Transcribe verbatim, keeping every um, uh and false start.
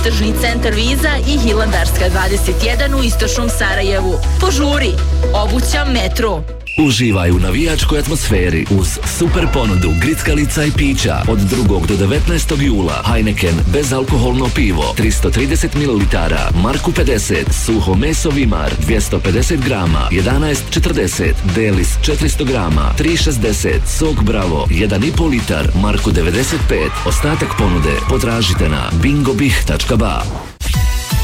Tržni centar Viza i Hilandarska dvadeset jedan u istočnom Sarajevu. Požuri, obuća Metro. Uživaj u navijačkoj atmosferi uz super ponudu grickalica i pića od drugog do devetnaestog jula. Heineken bezalkoholno pivo tristo trideset mililitara, Marku pedeset, suho meso Vimar dvjesto pedeset grama, jedanaest četrdeset, Delis četiristo grama, tri šezdeset, sok Bravo jedan i pol litar, Marku devedeset pet. Ostatak ponude potražite na bingobih tačka ba.